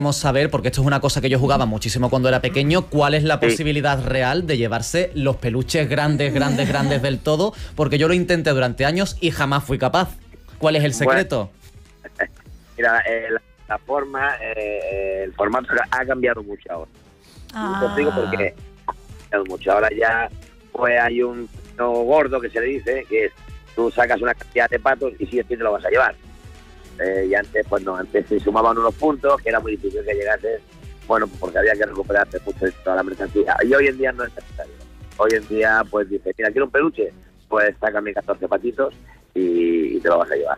saber, porque esto es una cosa que yo jugaba muchísimo cuando era pequeño, cuál es la posibilidad real de llevarse los peluches grandes del todo, porque yo lo intenté durante años y jamás fui capaz. ¿Cuál es el secreto? Bueno, mira, la forma, el formato ha cambiado mucho ahora. Te digo porque ha cambiado mucho. Ahora ya pues hay un gordo que se le dice, que es, tú sacas una cantidad de patos y si te lo vas a llevar. Y antes, pues no, antes se sumaban unos puntos que era muy difícil que llegases, bueno, porque había que recuperarte mucho de toda la mercancía. Y hoy en día no es necesario. Hoy en día, pues dices, mira, quiero un peluche, pues sácame 14 patitos y te lo vas a llevar.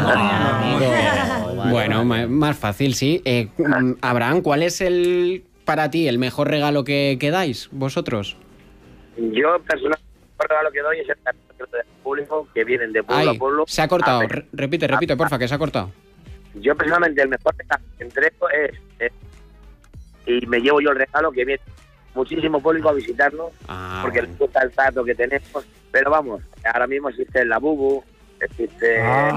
Bueno, más fácil, sí. Abraham, ¿cuál es para ti el mejor regalo que dais vosotros? Yo personalmente el mejor regalo que doy es el del público, que vienen de pueblo a pueblo. Se ha cortado, repite, porfa, que se ha cortado. Yo personalmente el mejor regalo que entrego es y me llevo yo el regalo, que viene muchísimo público a visitarnos, porque les gusta el trato que tenemos, pero vamos, ahora mismo existe el Labubu, existe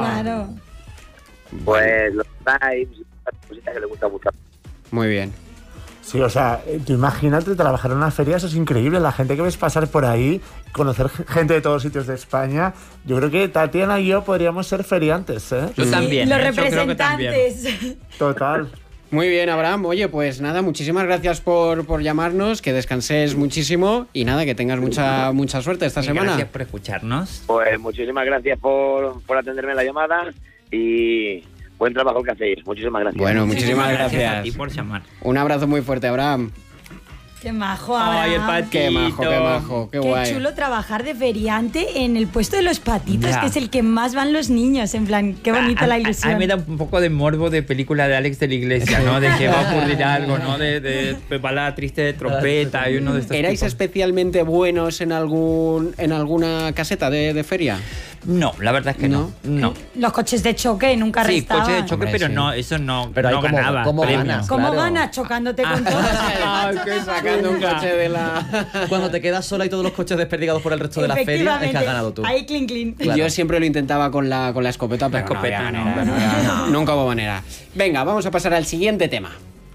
pues los Times, cositas que les gusta mucho. Muy bien. Sí, o sea, tú imagínate trabajar en una feria, eso es increíble. La gente que ves pasar por ahí, conocer gente de todos sitios de España. Yo creo que Tatiana y yo podríamos ser feriantes, ¿eh? Yo también. Los representantes. Total. Muy bien, Abraham. Oye, pues nada, muchísimas gracias por llamarnos, que descanses muchísimo y nada, que tengas mucha suerte esta semana. Gracias por escucharnos. Pues muchísimas gracias por atenderme la llamada y buen trabajo que hacéis. Muchísimas gracias. Bueno, muchísimas gracias a ti por llamar. Un abrazo muy fuerte, Abraham. Qué majo, Abraham. Ay, el patito. Qué majo, qué guay. Qué chulo trabajar de feriante en el puesto de los patitos, Ya. que es el que más van los niños. En plan, qué bonita la ilusión. A mí me da un poco de morbo de película de Alex de la Iglesia, ¿no? De que va a ocurrir algo, ¿no? De balada triste de trompeta y uno de estos ¿Erais tipos. especialmente buenos en alguna caseta de feria? No, la verdad es que no. Los coches de choque nunca Sí, restaban. coche de choque, Hombre, pero sí. no, eso no, Pero no ahí cómo- ganaba cómo premios. ganas. ¿Cómo Claro. ganas? Chocándote con todo. Ay, que sacando un coche de la... Cuando te quedas sola y todos los coches desperdigados por el resto de la feria, es que has ganado tú. Ahí, clean, clean. Claro. Yo siempre lo intentaba con la escopeta, pero La escopeta, no, no, había manera. Nunca hubo manera. Venga, vamos a pasar al siguiente tema.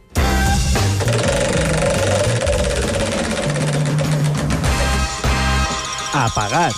Apagar.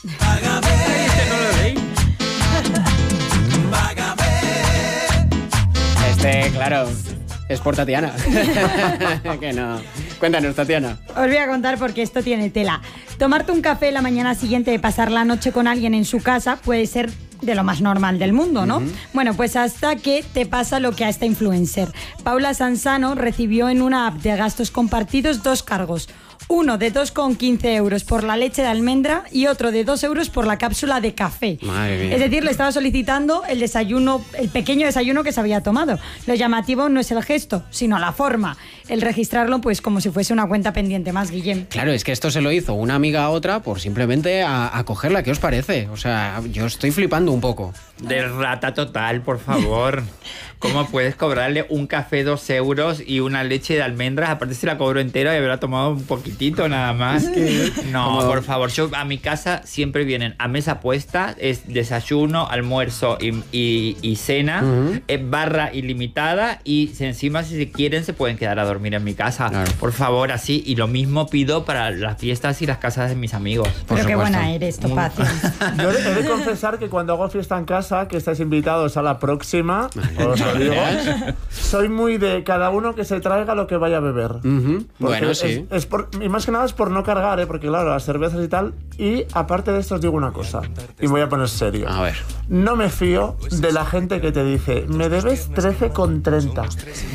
Claro, es por Tatiana. Que no. Cuéntanos, Tatiana. Os voy a contar porque esto tiene tela. Tomarte un café la mañana siguiente de pasar la noche con alguien en su casa puede ser de lo más normal del mundo, ¿no? Bueno, pues hasta que te pasa lo que a esta influencer. Paula Sansano recibió en una app de gastos compartidos 2 cargos. Uno de 2,15 euros por la leche de almendra y otro de 2 euros por la cápsula de café. Madre mía. Es decir, le estaba solicitando el desayuno, el pequeño desayuno que se había tomado. Lo llamativo no es el gesto, sino la forma. El registrarlo, pues, como si fuese una cuenta pendiente más, Guillem. Claro, es que esto se lo hizo una amiga a otra por simplemente a cogerla. ¿Qué os parece? O sea, yo estoy flipando un poco. De rata total, por favor. ¿Cómo puedes cobrarle un café 2 euros y una leche de almendras? Aparte se la cobró entera y habrá tomado un poquitito nada más. No, por favor. Yo a mi casa siempre vienen a mesa puesta, es desayuno, almuerzo y cena, barra ilimitada y encima si se quieren se pueden quedar a dormir en mi casa. Claro. Por favor, así. Y lo mismo pido para las fiestas y las casas de mis amigos. Pero qué supuesto. buena eres, Topacio. Yo he de confesar que cuando hago fiesta en casa, que estáis invitados a la próxima, os lo digo, soy muy de cada uno que se traiga lo que vaya a beber. Porque Bueno, sí. y más que nada es por no cargar, porque claro, las cervezas y tal. Y aparte de esto os digo una cosa, y me voy a poner serio. A ver. No me fío de la gente que te dice, me debes 13,30,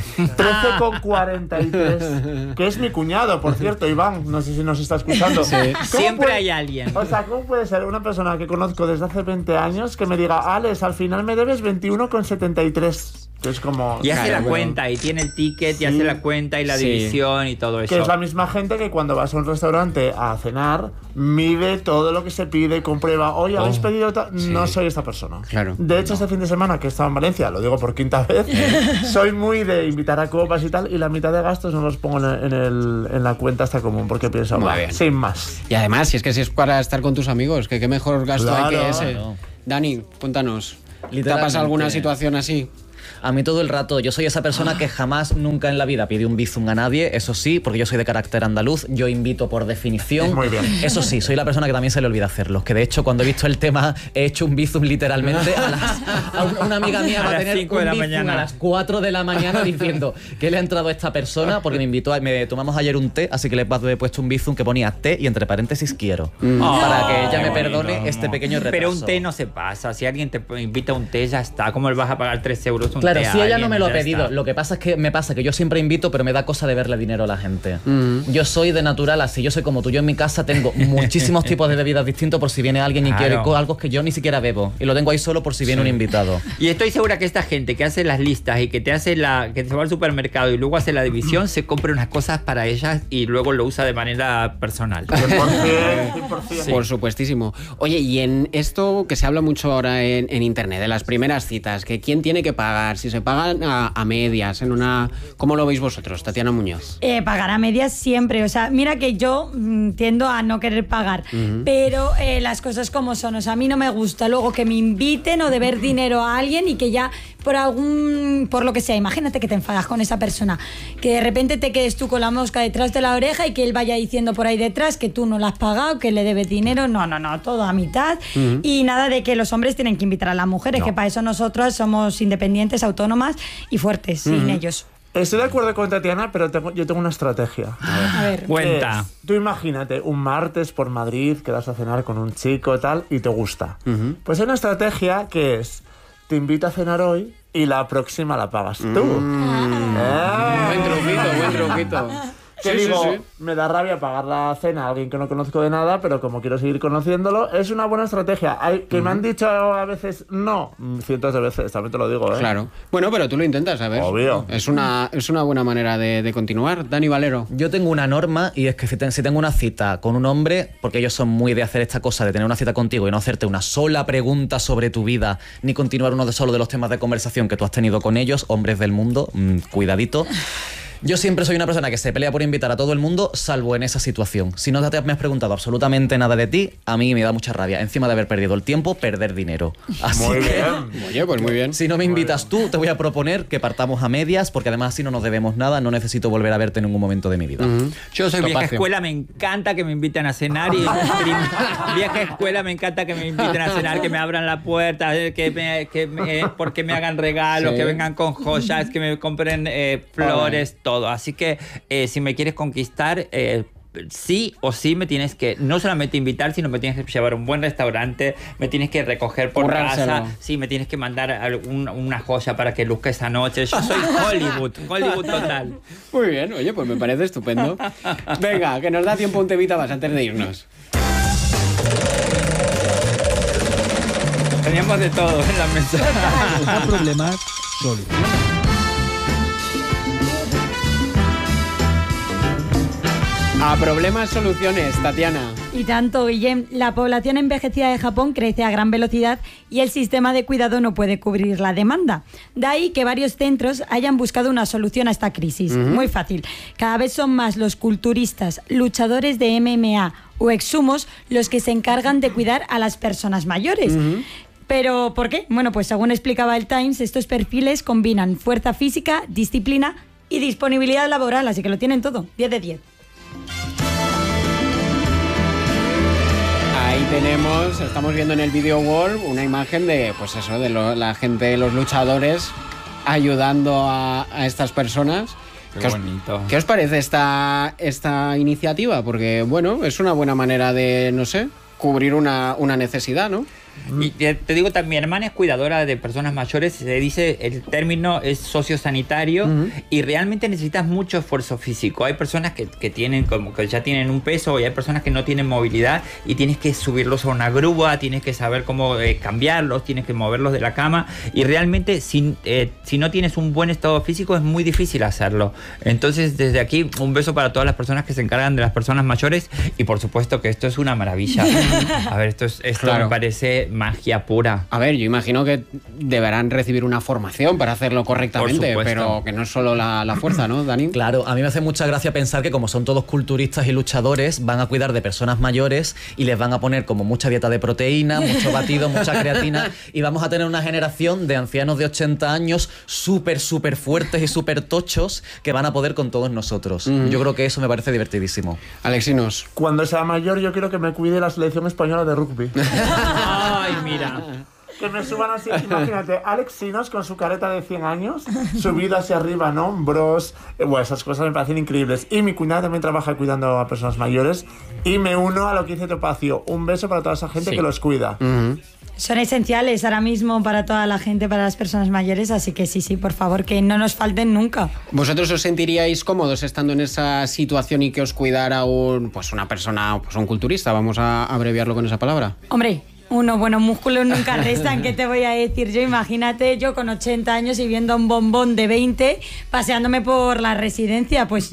13,43, que es mi cuñado, por cierto, Iván, no sé si nos está escuchando. ¿Cómo Siempre puede- hay alguien. O sea, ¿cómo puede ser una persona que conozco desde hace 20 años que me diga, Alex, al final me debes 21,73? Que es como... Y hace Claro, la bueno. cuenta y tiene el ticket y Sí. hace la cuenta y la Sí. división y todo eso. Que es la misma gente que cuando vas a un restaurante a cenar, mide todo lo que se pide, comprueba, oye, ¿habéis pedido tal? No soy esta persona. Claro. De hecho, este fin de semana que estaba en Valencia, lo digo por 5ª vez, soy muy de invitar a copas y tal, y la mitad de gastos no los pongo en la cuenta esta común, porque pienso, Muy va, bien. sin más. Y además, si es para estar con tus amigos, que qué mejor gasto hay Claro. que ese. Claro. Dani, cuéntanos. ¿Te ha Literalmente. pasado alguna situación así? A mí todo el rato. Yo soy esa persona que jamás, nunca en la vida pide un bizum a nadie, eso sí, porque yo soy de carácter andaluz, yo invito por definición. Muy bien. Eso sí, soy la persona que también se le olvida hacerlo. Que de hecho, cuando he visto el tema, he hecho un bizum literalmente a una amiga mía va a tener un bizum a las 4 de la mañana diciendo que le ha entrado a esta persona porque me invitó, me tomamos ayer un té, así que le he puesto un bizum que ponía té y entre paréntesis quiero. Para que ella me perdone este pequeño retraso. Pero un té no se pasa. Si alguien te invita a un té, ya está. ¿Cómo le vas a pagar 3 euros un claro, té? Claro, si ella no me lo ha pedido. Está. Lo que pasa es que me pasa que yo siempre invito, pero me da cosa de verle dinero a la gente. Yo soy de natural así. Yo soy como tú. Yo en mi casa tengo muchísimos tipos de bebidas distintos por si viene alguien y quiere algo que yo ni siquiera bebo. Y lo tengo ahí solo por si viene un invitado. Y estoy segura que esta gente que hace las listas y que te hace que se va al supermercado y luego hace la división, se compra unas cosas para ellas y luego lo usa de manera personal. 100%. Sí. Por supuestísimo. Oye, y en esto que se habla mucho ahora en internet, de las primeras citas, que quién tiene que pagar, si se pagan a medias, en una... ¿Cómo lo veis vosotros, Tatiana Muñoz? Pagar a medias siempre. O sea, mira que yo tiendo a no querer pagar, pero las cosas como son. O sea, a mí no me gusta luego que me inviten o deber dinero a alguien y que ya por lo que sea, imagínate que te enfadas con esa persona, que de repente te quedes tú con la mosca detrás de la oreja y que él vaya diciendo por ahí detrás que tú no la has pagado, que le debes dinero. No, todo a mitad. Y nada de que los hombres tienen que invitar a las mujeres, que para eso nosotros somos independientes, autónomas y fuertes, sin ellos. Estoy de acuerdo con Tatiana, pero yo tengo una estrategia. A ver. Cuenta. Tú imagínate, un martes por Madrid, quedas a cenar con un chico tal y te gusta. Pues hay una estrategia que es, te invito a cenar hoy y la próxima la pagas tú. Buen truquito. Que digo, me da rabia pagar la cena a alguien que no conozco de nada, pero como quiero seguir conociéndolo, es una buena estrategia. Que me han dicho a veces no, cientos de veces, también te lo digo, ¿eh? Claro. Bueno, pero tú lo intentas, a ver. Obvio. Es una buena manera de continuar. Dani Valero. Yo tengo una norma y es que si tengo una cita con un hombre, porque ellos son muy de hacer esta cosa de tener una cita contigo y no hacerte una sola pregunta sobre tu vida, ni continuar solo de los temas de conversación que tú has tenido con ellos, hombres del mundo, cuidadito. Yo siempre soy una persona que se pelea por invitar a todo el mundo, salvo en esa situación. Si no me has preguntado absolutamente nada de ti, a mí me da mucha rabia. Encima de haber perdido el tiempo, perder dinero. Así muy que, bien. Oye, pues muy bien. Si no me invitas tú, te voy a proponer que partamos a medias, porque además así no nos debemos nada, no necesito volver a verte en ningún momento de mi vida. Yo soy vieja Topacio. escuela, me encanta que me inviten a cenar y vieja escuela me encanta que me inviten a cenar, que me abran la puerta, porque me hagan regalos, que vengan con joyas, que me compren flores, todo. Así que si me quieres conquistar, sí o sí me tienes que no solamente invitar, sino me tienes que llevar a un buen restaurante, me tienes que recoger por casa, sí, me tienes que mandar una joya para que luzca esa noche. Yo soy Hollywood total. Muy bien, oye, pues me parece estupendo. Venga, que nos da tiempo un temita más antes de irnos. Teníamos de todo en la mesa. Problemas, soluciones. A problemas, soluciones, Tatiana. Y tanto, Guillem. La población envejecida de Japón crece a gran velocidad y el sistema de cuidado no puede cubrir la demanda. De ahí que varios centros hayan buscado una solución a esta crisis. Muy fácil. Cada vez son más los culturistas, luchadores de MMA o exhumos los que se encargan de cuidar a las personas mayores. ¿Pero por qué? Bueno, pues según explicaba el Times, estos perfiles combinan fuerza física, disciplina y disponibilidad laboral, así que lo tienen todo. 10 de 10. Ahí tenemos, estamos viendo en el video wall una imagen de, pues eso, de la gente, los luchadores ayudando a estas personas. Qué bonito. ¿Qué os parece esta iniciativa? Porque, bueno, es una buena manera de, no sé, cubrir una necesidad, ¿no? Y te digo también, mi hermana es cuidadora de personas mayores, se dice, el término es sociosanitario y realmente necesitas mucho esfuerzo físico. Hay personas que tienen como que ya tienen un peso y hay personas que no tienen movilidad y tienes que subirlos a una grúa, tienes que saber cómo cambiarlos, tienes que moverlos de la cama y realmente si no tienes un buen estado físico es muy difícil hacerlo. Entonces desde aquí un beso para todas las personas que se encargan de las personas mayores y por supuesto que esto es una maravilla. A ver, esto claro. Me parece parece magia pura. A ver, yo imagino que deberán recibir una formación para hacerlo correctamente, pero que no es solo la fuerza, ¿no, Dani? Claro, a mí me hace mucha gracia pensar que como son todos culturistas y luchadores, van a cuidar de personas mayores y les van a poner como mucha dieta de proteína, mucho batido, mucha creatina, y vamos a tener una generación de ancianos de 80 años súper fuertes y súper tochos que van a poder con todos nosotros. Yo creo que eso me parece divertidísimo. Alexinos. Cuando sea mayor, yo quiero que me cuide la selección española de rugby. Ay, mira. Que me suban así, imagínate, Alexinos con su careta de 100 años, subido hacia arriba en hombros, bueno, esas cosas me parecen increíbles. Y mi cuñada también trabaja cuidando a personas mayores, y me uno a lo que dice Topacio, un beso para toda esa gente que los cuida. Son esenciales ahora mismo para toda la gente, para las personas mayores, así que sí, por favor, que no nos falten nunca. ¿Vosotros os sentiríais cómodos estando en esa situación y que os cuidara una persona, un culturista, vamos a abreviarlo con esa palabra? Hombre, buenos músculos nunca restan, ¿qué te voy a decir yo? Imagínate yo con 80 años y viendo a un bombón de 20 paseándome por la residencia, pues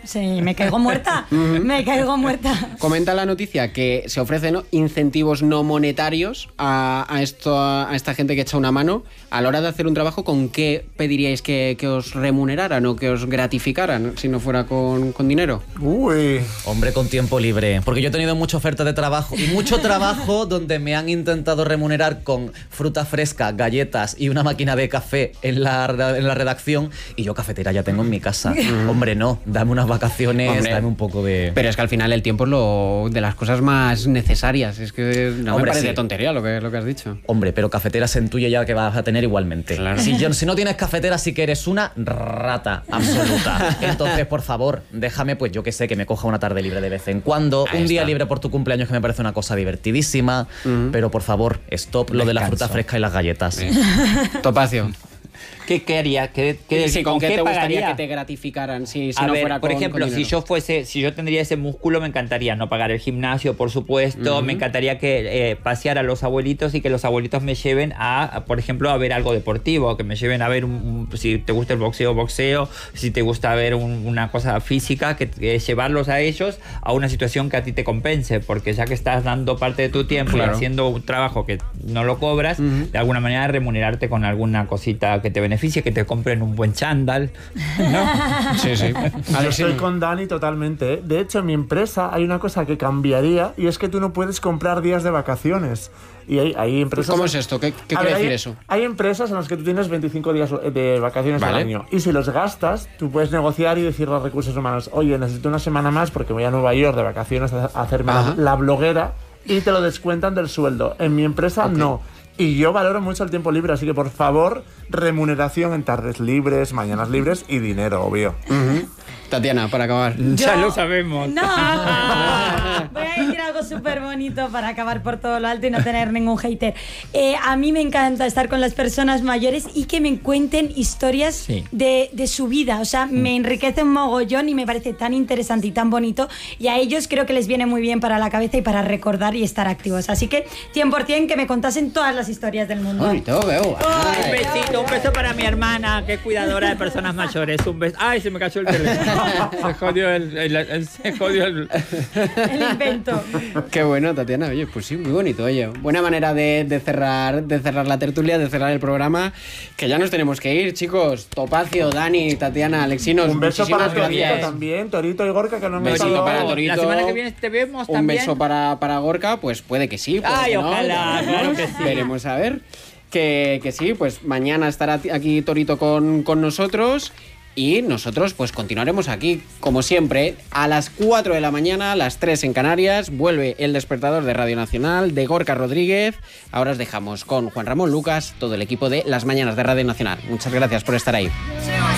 me caigo muerta, me caigo muerta. Comenta la noticia que se ofrecen incentivos no monetarios a esta gente que echa una mano a la hora de hacer un trabajo. ¿Con qué pediríais que os remuneraran o que os gratificaran si no fuera con dinero? Uy. Hombre, con tiempo libre, porque yo he tenido mucha oferta de trabajo y mucho trabajo donde me han intentado remunerar con fruta fresca, galletas y una máquina de café en la redacción, y yo cafetera ya tengo en mi casa. Hombre, no, dame unas vacaciones, dame un poco de... Pero es que al final el tiempo es de las cosas más necesarias, es que no me parece tontería lo que has dicho. Hombre, pero cafetera se intuye ya que vas a tener igualmente. Claro. Si no tienes cafetera, sí que eres una rata absoluta. Entonces, por favor, déjame, pues yo que sé, que me coja una tarde libre de vez en cuando, día libre por tu cumpleaños, que me parece una cosa divertidísima. Pero por favor, stop lo de la fruta fresca y las galletas. Topacio. ¿Qué haría? ¿Con qué te gustaría que te gratificaran si no fuera por ejemplo, con si yo tendría ese músculo, me encantaría no pagar el gimnasio, por supuesto. Me encantaría que pasear a los abuelitos y que los abuelitos me lleven por ejemplo, a ver algo deportivo, que me lleven a ver si te gusta el boxeo, si te gusta ver una cosa física, que llevarlos a ellos a una situación que a ti te compense, porque ya que estás dando parte de tu tiempo y haciendo un trabajo que no lo cobras, de alguna manera remunerarte con alguna cosita que te beneficie, que te compren un buen chándal, ¿no? Sí. Yo estoy con Dani totalmente, ¿eh? De hecho, en mi empresa hay una cosa que cambiaría, y es que tú no puedes comprar días de vacaciones. Y hay empresas... ¿Cómo es esto? ¿Qué quiere decir eso? Hay empresas en las que tú tienes 25 días de vacaciones al año, y si los gastas, tú puedes negociar y decirle a recursos humanos, oye, necesito una semana más porque voy a Nueva York de vacaciones a hacerme la bloguera, y te lo descuentan del sueldo. En mi empresa no. Y yo valoro mucho el tiempo libre, así que por favor, remuneración en tardes libres, mañanas libres y dinero, obvio. Tatiana, para acabar. Ya lo sabemos. No, voy a decir algo súper bonito para acabar por todo lo alto y no tener ningún hater. A mí me encanta estar con las personas mayores y que me cuenten historias de su vida. O sea, me enriquece un mogollón y me parece tan interesante y tan bonito. Y a ellos creo que les viene muy bien para la cabeza y para recordar y estar activos. Así que 100% que me contasen todas las historias del mundo. Ay, te lo veo. Un besito, un beso para mi hermana, que es cuidadora de personas mayores. Un beso. Ay, se me cayó el teléfono. Se jodió el invento. Qué bueno, Tatiana. Oye, pues sí, muy bonito. Oye, buena manera de cerrar la tertulia, de cerrar el programa, que ya nos tenemos que ir, chicos. Topacio, Dani, Tatiana, Alexinos. Un beso para Torito también, Torito y Gorka, que no me besito para Torito. La semana que viene te vemos también. Un beso para Gorka, pues puede que sí. Ay, no, ojalá, claro que sí. Veremos a ver. Que sí, pues mañana estará aquí Torito con nosotros. Y nosotros pues continuaremos aquí, como siempre, a las 4 de la mañana, a las 3 en Canarias. Vuelve el despertador de Radio Nacional, de Gorka Rodríguez. Ahora os dejamos con Juan Ramón Lucas, todo el equipo de Las Mañanas de Radio Nacional. Muchas gracias por estar ahí.